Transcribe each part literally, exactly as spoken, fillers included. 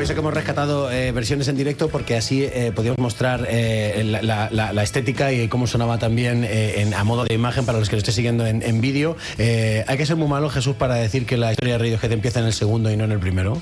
eso que hemos rescatado eh, versiones en directo, porque así eh, podíamos mostrar eh, la, la, la estética y cómo sonaba también eh, en, a modo de imagen para los que lo esté siguiendo en, en vídeo. Eh, hay que ser muy malo, Jesús, para decir que la historia de Radiohead empieza en el segundo y no en el primero.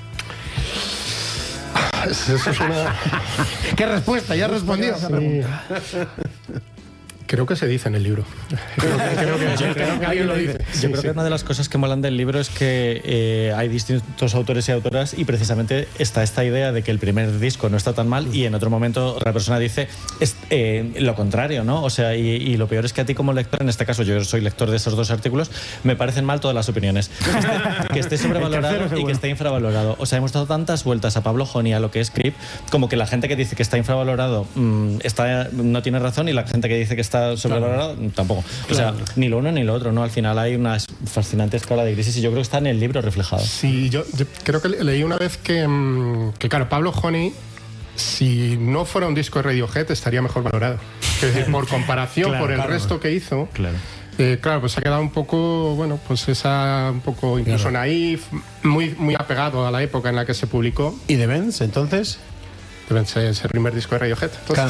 Eso es una... ¿Qué respuesta? Ya has respondido. Sí. Creo que se dice en el libro. Creo que, creo que, yo creo que alguien lo dice. Yo sí, creo sí. que una de las cosas que molan del libro es que eh, hay distintos autores y autoras y precisamente está esta idea de que el primer disco no está tan mal y en otro momento otra persona dice es, eh, lo contrario, ¿no? O sea, y, y lo peor es que a ti como lector, en este caso yo soy lector de esos dos artículos, me parecen mal todas las opiniones. Que esté, que esté sobrevalorado y bueno. que esté infravalorado. O sea, hemos dado tantas vueltas a Pablo Honey, a lo que es Creep, como que la gente que dice que está infravalorado mmm, está, no tiene razón y la gente que dice que está sobrevalorado, claro. tampoco. O sea, claro. ni lo uno ni lo otro, ¿no? Al final hay una fascinante escala de grises y yo creo que está en el libro reflejado. Sí, yo, yo creo que leí una vez que, que, claro, Pablo Honey, si no fuera un disco de Radiohead, estaría mejor valorado. Es decir, por comparación, claro, por el claro. resto que hizo... Claro. Eh, claro, pues ha quedado un poco, bueno, pues esa, un poco incluso claro. naif, muy, muy apegado a la época en la que se publicó. ¿Y The Bends, entonces? Deben ser ese primer disco de Radiohead. Claro.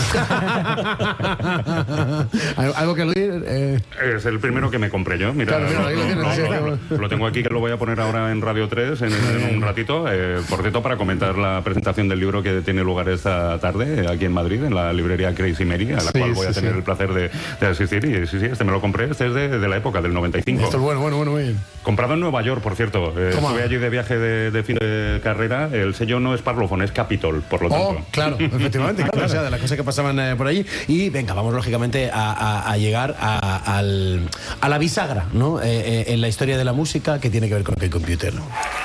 ¿Algo que aludir? Eh... Es el primero que me compré yo. Mira, claro, mira, lo, lo, lo, lo, lo tengo aquí, que lo voy a poner ahora en Radio tres en, en un ratito. Eh, por cierto, para comentar la presentación del libro que tiene lugar esta tarde aquí en Madrid, en la librería Crazy Mary, a la sí, cual voy sí, a tener sí. el placer de, de asistir. Y sí, sí, este me lo compré. Este es de, de la época, del noventa y cinco. Esto es bueno, bueno, bueno, muy bien. Comprado en Nueva York, por cierto. Eh, estuve allí de viaje de, de fin de carrera. El sello no es Parlophone, es Capitol, por lo tanto. Oh. Claro, efectivamente, claro, claro. O sea, de las cosas que pasaban eh, por allí. Y venga, vamos lógicamente a, a, a llegar a, al, a la bisagra, ¿no? Eh, eh, en la historia de la música que tiene que ver con el computer.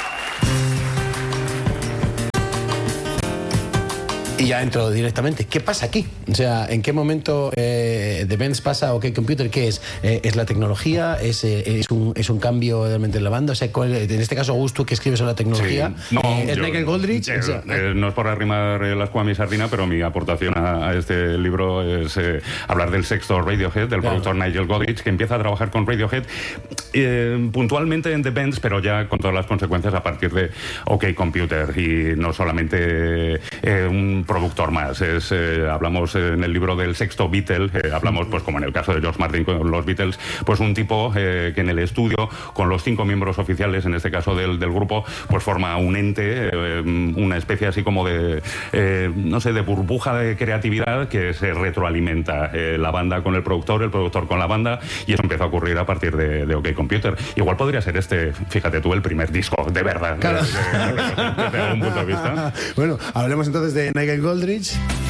Y ya entro directamente. ¿Qué pasa aquí? O sea, ¿en qué momento eh, The Bends pasa a OK Computer? ¿Qué es? Eh, ¿Es la tecnología? ¿Es, eh, es, un, ¿Es un cambio realmente en la banda? O sea, en este caso, Gus, tú que escribes sobre la tecnología. Sí. No, eh, ¿Es yo, Nigel Godrich? Eh, o sea, eh, no es por arrimar la escua a mi sardina, pero mi aportación a, a este libro es eh, hablar del sexto Radiohead, del claro. productor Nigel Godrich, que empieza a trabajar con Radiohead eh, puntualmente en The Bends, pero ya con todas las consecuencias a partir de OK Computer. Y no solamente eh, un productor más. Es, eh, hablamos en el libro del sexto Beatle, eh, hablamos, pues como en el caso de George Martin con los Beatles, pues un tipo eh, que en el estudio, con los cinco miembros oficiales, en este caso del, del grupo, pues forma un ente, eh, una especie así como de, eh, no sé, de burbuja de creatividad que se retroalimenta. Eh, la banda con el productor, el productor con la banda, y eso empieza a ocurrir a partir de, de OK Computer. Igual podría ser este, fíjate tú, el primer disco, de verdad, claro. desde, desde, desde algún punto de vista. Bueno, hablemos entonces de Nigel Godrich.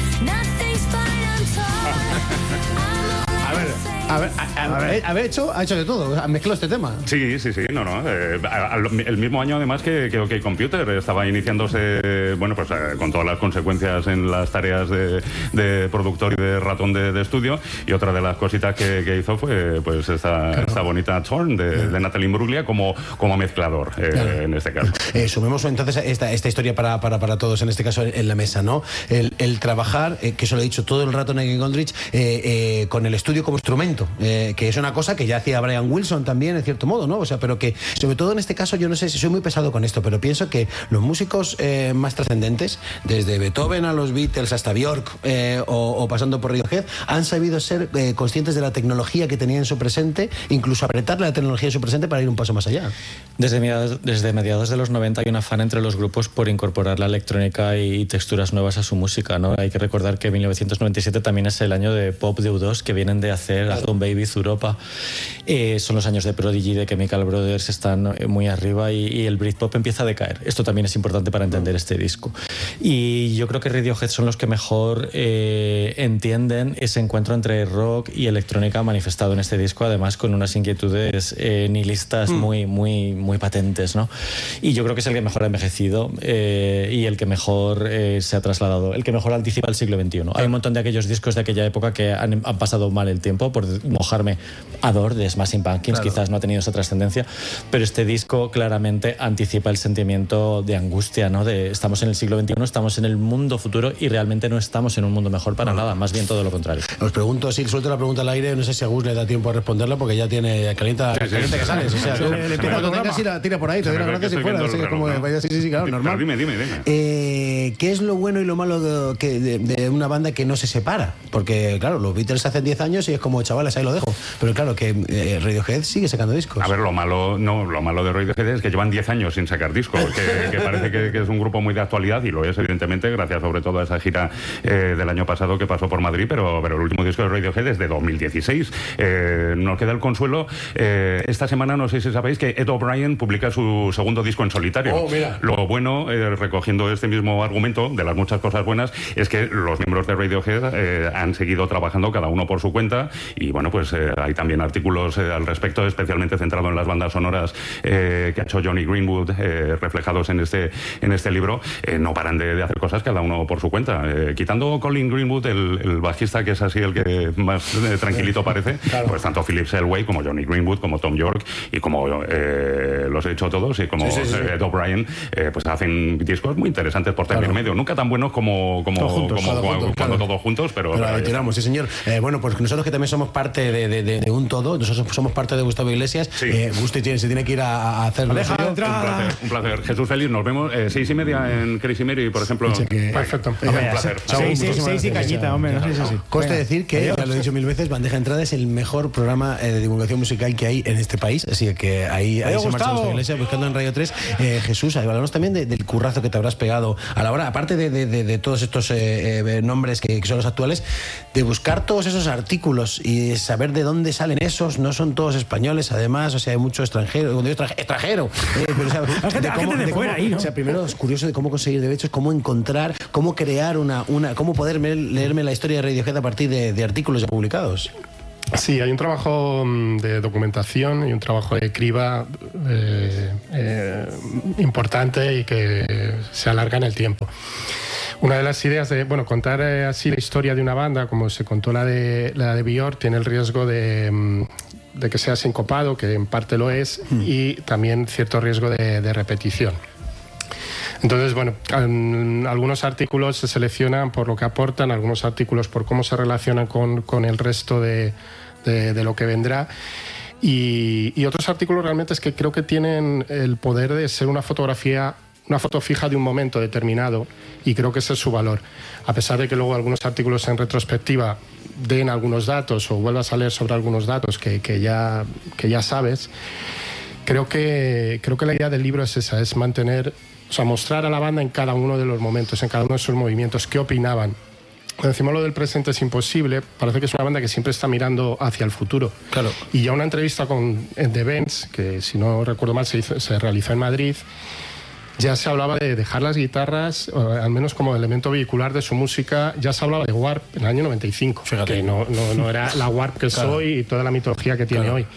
A ver, a ver, a, a, a ver, haber hecho, ha hecho de todo, ha mezclado este tema. Sí, sí, sí, no, no. Eh, el mismo año además que, que OK Computer estaba iniciándose, bueno, pues eh, con todas las consecuencias en las tareas de, de productor y de ratón de, de estudio. Y otra de las cositas que, que hizo fue, pues, esta, claro. esta bonita Torn de, claro. de Natalie Imbruglia como, como mezclador, eh, claro. en este caso. Eh, sumemos entonces esta, esta historia para, para, para todos, en este caso en la mesa, ¿no? El, el trabajar, eh, que eso lo he dicho todo el rato Nigel Godrich, eh, eh, con el estudio como instrumento, eh, que es una cosa que ya hacía Brian Wilson también, en cierto modo, ¿no? O sea, pero que, sobre todo en este caso, yo no sé si soy muy pesado con esto, pero pienso que los músicos eh, más trascendentes, desde Beethoven a los Beatles hasta Björk, eh, o, o pasando por Radiohead, han sabido ser eh, conscientes de la tecnología que tenían en su presente, incluso apretarle la tecnología en su presente para ir un paso más allá. Desde mediados, desde mediados de los noventa hay un afán entre los grupos por incorporar la electrónica y texturas nuevas a su música, ¿no? Hay que recordar que mil novecientos noventa y siete también es el año de pop de U dos, que vienen de hacer claro. Azon Babies Europa. Eh, son los años de Prodigy, de Chemical Brothers, están muy arriba y, y el Britpop empieza a decaer. Esto también es importante para entender este disco. Y yo creo que Radiohead son los que mejor eh, entienden ese encuentro entre rock y electrónica manifestado en este disco, además con unas inquietudes eh, nihilistas mm. muy, muy, muy patentes, ¿no? Y yo creo que es el que mejor ha envejecido eh, y el que mejor eh, se ha trasladado, el que mejor anticipa el siglo veintiuno. Hay un montón de aquellos discos de aquella época que han, han pasado mal el tiempo, por, mojarme, Adore de Smashing Pumpkins, claro. Quizás no ha tenido esa trascendencia, pero este disco claramente anticipa el sentimiento de angustia, ¿no? De estamos en el siglo veintiuno, estamos en el mundo futuro y realmente no estamos en un mundo mejor para no. nada, más bien todo lo contrario. Os pregunto, si suelto la pregunta al aire, no sé si a Gus le da tiempo a responderla porque ya tiene calienta, sí, sí, caliente sí, que sales. O sea, sí, tú, le, le cuando tengas ir tira por ahí, te doy las gracias y fuera. Así que como, sí, sí, sí, claro, normal. Dime, dime, dime. Eh, ¿Qué es lo bueno y lo malo de, que, de, de una banda que no se separa? Porque, claro, los Beatles hacen diez años y es como, chavales, ahí lo dejo. Pero claro, que eh, Radiohead sigue sacando discos. A ver, lo malo, no, lo malo de Radiohead es que llevan diez años sin sacar discos, que, que parece que, que es un grupo muy de actualidad y lo es, evidentemente, gracias sobre todo a esa gira eh, del año pasado que pasó por Madrid, pero, pero el último disco de Radiohead es de dos mil dieciséis. Eh, nos queda el consuelo. Eh, esta semana, no sé si sabéis, que Ed O'Brien publica su segundo disco en solitario. Oh, mira. Lo bueno, eh, recogiendo este mismo argumento, de las muchas cosas buenas, es que los miembros de Radiohead eh, han seguido trabajando cada uno por su cuenta y, bueno, pues eh, hay también artículos eh, al respecto, especialmente centrado en las bandas sonoras eh, que ha hecho Johnny Greenwood, eh, reflejados en este, en este libro. Eh, no paran de, de hacer cosas cada uno por su cuenta. Eh, quitando Colin Greenwood, el, el bajista, que es así el que más eh, tranquilito parece, claro. Pues tanto Philip Selway como Johnny Greenwood, como Tom York y como eh, los he hecho todos y como sí, sí, sí. Ed O'Brien, eh, pues hacen discos muy interesantes por término claro. medio. Nunca tan buenos como, como, juntos, como, como juntos, cuando claro. todos juntos, pero... pero ahí tiramos, sí señor. Eh, bueno, pues nosotros que también somos parte de, de, de, de un todo, nosotros somos parte de Gustavo Iglesias, sí. eh, Gusti tiene, se tiene que ir a, a hacerlo. Deja de entrar. Un placer, un placer. Jesús Félix, nos vemos eh, seis y media en Crazy Mary, por ejemplo. Que... Perfecto. Hombre, un placer. Seis, seis, seis y cañita, hombre. No sé si sí. Coste decir que, ya lo he dicho mil veces, Bandeja Entrada es el mejor programa eh, de divulgación musical que hay en este país, así que ahí, ahí se marcha Gustavo Iglesias buscando en Radio tres. Eh, Jesús, hablamos también de, del currazo que te habrás pegado a la hora, aparte de, de, de, de todos estos eh, eh, nombres que, que son los actuales, de buscar todos esos artículos y saber de dónde salen esos. No son todos españoles, además, o sea, hay mucho extranjero, cuando digo extranjero, eh, pero, o sea, de cómo, de cómo, ahí, ¿no? O sea, primero es curioso de cómo conseguir derechos, cómo encontrar, cómo crear una, una cómo poder leerme la historia de Radiohead a partir de, de artículos ya publicados. Sí, hay un trabajo de documentación y un trabajo de criba eh, eh, importante y que se alarga en el tiempo. Una de las ideas de, bueno, contar eh, así la historia de una banda, como se contó la de, la de Björk, tiene el riesgo de, de que sea sincopado, que en parte lo es, mm. y también cierto riesgo de, de repetición. Entonces, bueno, algunos artículos se seleccionan por lo que aportan, algunos artículos por cómo se relacionan con, con el resto de, de, de lo que vendrá. Y, y otros artículos realmente es que creo que tienen el poder de ser una fotografía, una foto fija de un momento determinado, y creo que ese es su valor. A pesar de que luego algunos artículos en retrospectiva den algunos datos o vuelvas a leer sobre algunos datos que, que, ya, que ya sabes, creo que, creo que la idea del libro es esa, es mantener... O sea, mostrar a la banda en cada uno de los momentos, en cada uno de sus movimientos, qué opinaban. Cuando decimos lo del presente es imposible, parece que es una banda que siempre está mirando hacia el futuro. Claro. Y ya una entrevista con The Bends, que si no recuerdo mal se, hizo, se realizó en Madrid, ya se hablaba de dejar las guitarras, al menos como elemento vehicular de su música. Ya se hablaba de Warp en el año noventa y cinco, Fíjate. que no, no, no era la Warp que claro. soy y toda la mitología que tiene claro. hoy.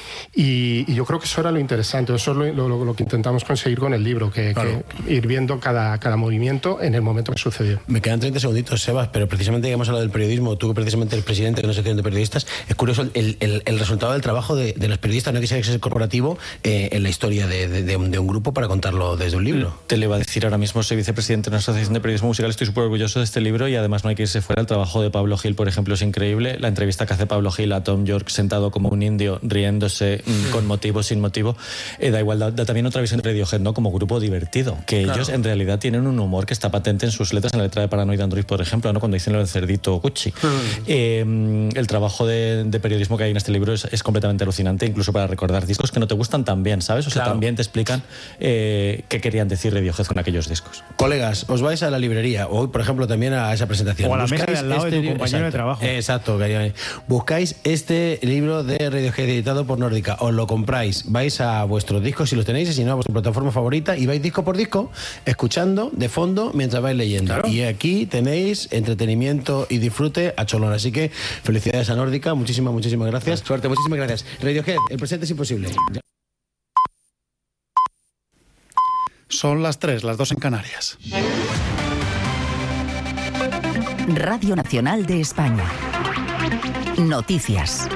Y, y yo creo que eso era lo interesante, eso es lo, lo, lo que intentamos conseguir con el libro, que, claro. que ir viendo cada, cada movimiento en el momento que sucedió. Me quedan treinta segunditos, Sebas, pero precisamente que hemos hablado del periodismo, tú precisamente el presidente de una sección de periodistas, es curioso el, el, el resultado del trabajo de, de los periodistas, no quisiera que sea corporativo, eh, en la historia de, de, de, un, de un grupo para contarlo desde un libro. Te le iba a decir ahora mismo, soy vicepresidente de una asociación de periodismo musical, estoy súper orgulloso de este libro y además no hay que irse fuera. El trabajo de Pablo Gil, por ejemplo, es increíble. La entrevista que hace Pablo Gil a Tom York sentado como un indio, riéndose mm. con motivos, sin motivo, eh, da igual, da, da también otra visión de Radiohead, ¿no? Como grupo divertido, que claro. ellos en realidad tienen un humor que está patente en sus letras, en la letra de Paranoid Android, por ejemplo, ¿no? Cuando dicen lo del cerdito Gucci. Mm. Eh, el trabajo de, de periodismo que hay en este libro es, es completamente alucinante, incluso para recordar discos que no te gustan tan bien, ¿sabes? O sea, claro. también te explican eh, qué querían decir Radiohead con aquellos discos. Colegas, os vais a la librería, hoy, por ejemplo, también a esa presentación. O a la mesa de al lado este, de tu compañero exacto, de trabajo. Exacto, cariño. Buscáis este libro de Radiohead editado por Nórdica, os lo compráis, vais a vuestros discos si los tenéis, y si no, a vuestra plataforma favorita, y vais disco por disco, escuchando de fondo mientras vais leyendo. Claro. Y aquí tenéis entretenimiento y disfrute a cholón. Así que felicidades a Nórdica, muchísimas, muchísimas gracias. Suerte, muchísimas gracias. Radiohead, el presente es imposible. Son las tres, las dos en Canarias. Radio Nacional de España. Noticias.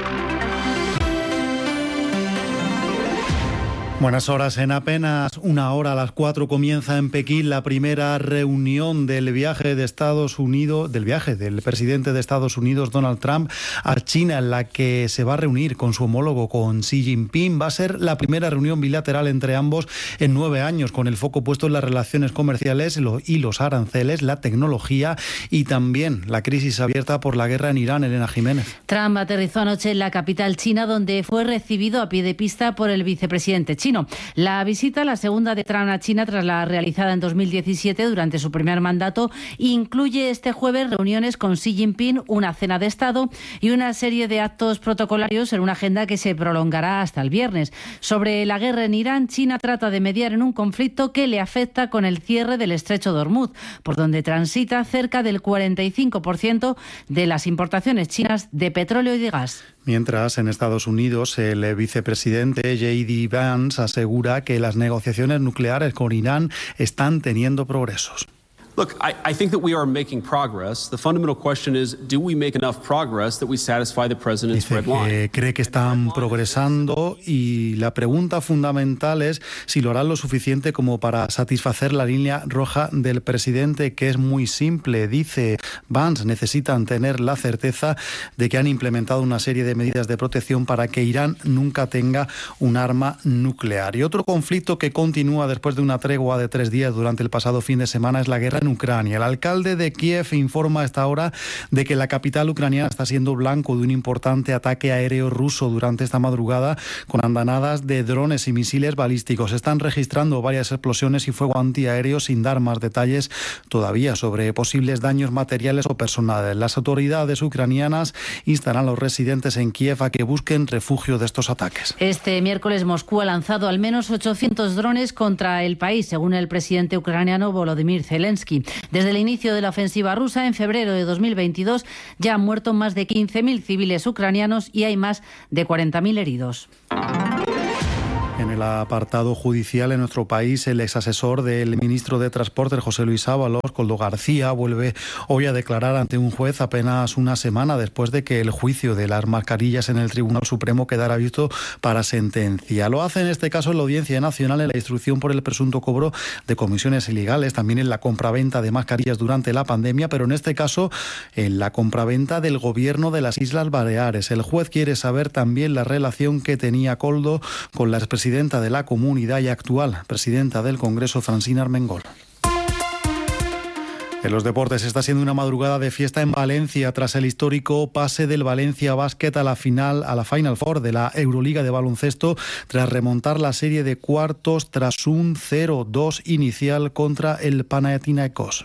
Buenas horas. En apenas una hora, a las cuatro, comienza en Pekín la primera reunión del viaje de Estados Unidos, del viaje del presidente de Estados Unidos, Donald Trump, a China, en la que se va a reunir con su homólogo, con Xi Jinping. Va a ser la primera reunión bilateral entre ambos en nueve años, con el foco puesto en las relaciones comerciales y los aranceles, la tecnología y también la crisis abierta por la guerra en Irán. Elena Jiménez. Trump aterrizó anoche en la capital china, donde fue recibido a pie de pista por el vicepresidente chino. La visita, la segunda de Trump a China tras la realizada en dos mil diecisiete durante su primer mandato, incluye este jueves reuniones con Xi Jinping, una cena de Estado y una serie de actos protocolarios en una agenda que se prolongará hasta el viernes. Sobre la guerra en Irán, China trata de mediar en un conflicto que le afecta con el cierre del estrecho de Hormuz, por donde transita cerca del cuarenta y cinco por ciento de las importaciones chinas de petróleo y de gas. Mientras, en Estados Unidos, el vicepresidente J D Vance asegura que las negociaciones nucleares con Irán están teniendo progresos. Look, I, I think that we are making progress. The fundamental question is, do we make enough progress that we satisfy the president's Dice red line? que cree que están progresando y la pregunta fundamental es si lo harán lo suficiente como para satisfacer la línea roja del presidente, que es muy simple. Dice Vance, necesitan tener la certeza de que han implementado una serie de medidas de protección para que Irán nunca tenga un arma nuclear. Y otro conflicto que continúa después de una tregua de tres días durante el pasado fin de semana es la guerra en Ucrania. El alcalde de Kiev informa a esta hora de que la capital ucraniana está siendo blanco de un importante ataque aéreo ruso durante esta madrugada, con andanadas de drones y misiles balísticos. Están registrando varias explosiones y fuego antiaéreo, sin dar más detalles todavía sobre posibles daños materiales o personales. Las autoridades ucranianas instan a los residentes en Kiev a que busquen refugio de estos ataques. Este miércoles Moscú ha lanzado al menos ochocientos drones contra el país, según el presidente ucraniano Volodymyr Zelensky. Desde el inicio de la ofensiva rusa en febrero de dos mil veintidós ya han muerto más de quince mil civiles ucranianos y hay más de cuarenta mil heridos. En el apartado judicial en nuestro país, el exasesor del ministro de Transportes, José Luis Ábalos, Koldo García, vuelve hoy a declarar ante un juez apenas una semana después de que el juicio de las mascarillas en el Tribunal Supremo quedara visto para sentencia. Lo hace en este caso en la Audiencia Nacional en la instrucción por el presunto cobro de comisiones ilegales, también en la compraventa de mascarillas durante la pandemia, pero en este caso en la compraventa del gobierno de las Islas Baleares. El juez quiere saber también la relación que tenía Koldo con la expresidenta de la Comunidad y actual presidenta del Congreso, Francina Armengol. En los deportes está siendo una madrugada de fiesta en Valencia tras el histórico pase del Valencia Basket a la final, a la Final Four de la Euroliga de baloncesto, tras remontar la serie de cuartos tras un cero dos inicial contra el Panathinaikos.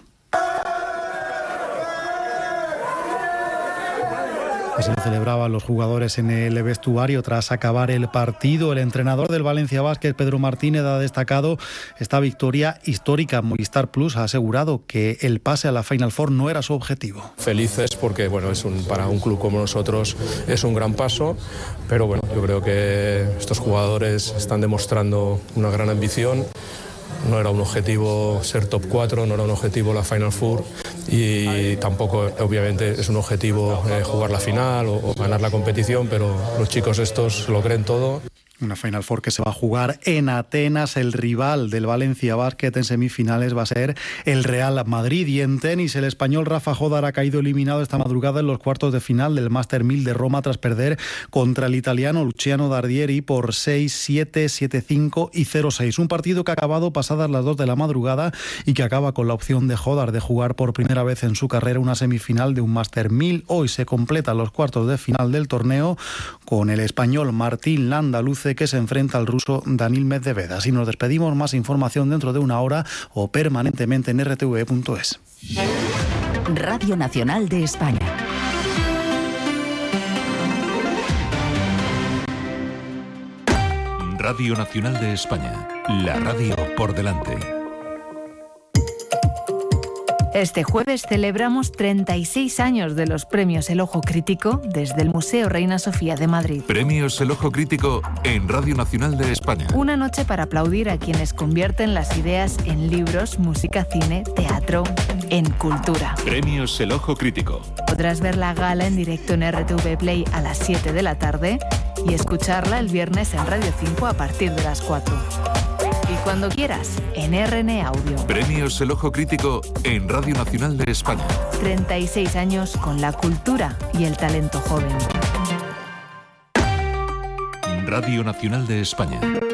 Así lo celebraban los jugadores en el vestuario tras acabar el partido. El entrenador del Valencia Basket, Pedro Martínez, ha destacado esta victoria histórica. Movistar Plus ha asegurado que el pase a la Final Four no era su objetivo. Felices porque bueno, es un, para un club como nosotros es un gran paso, pero bueno, yo creo que estos jugadores están demostrando una gran ambición. No era un objetivo ser top cuatro, no era un objetivo la Final Four y tampoco obviamente es un objetivo eh, jugar la final o, o ganar la competición, pero los chicos estos lo creen todo. Una Final Four que se va a jugar en Atenas. El rival del Valencia Basket en semifinales va a ser el Real Madrid. Y en tenis, el español Rafa Jodar ha caído eliminado esta madrugada en los cuartos de final del Master mil de Roma tras perder contra el italiano Luciano Dardieri por seis siete, siete cinco y cero seis. Un partido que ha acabado pasadas las dos de la madrugada y que acaba con la opción de Jodar de jugar por primera vez en su carrera una semifinal de un Master mil. Hoy se completan los cuartos de final del torneo con el español Martín Landaluce, que se enfrenta al ruso Daniil Medvedev. Así nos despedimos. Más información dentro de una hora o permanentemente en r t v punto es. Radio Nacional de España. Radio Nacional de España. La radio por delante. Este jueves celebramos treinta y seis años de los premios El Ojo Crítico desde el Museo Reina Sofía de Madrid. Premios El Ojo Crítico en Radio Nacional de España. Una noche para aplaudir a quienes convierten las ideas en libros, música, cine, teatro, en cultura. Premios El Ojo Crítico. Podrás ver la gala en directo en R T V Play a las siete de la tarde y escucharla el viernes en Radio cinco a partir de las cuatro. Y cuando quieras, en R N Audio. Premios El Ojo Crítico en Radio Nacional de España. treinta y seis años con la cultura y el talento joven. Radio Nacional de España.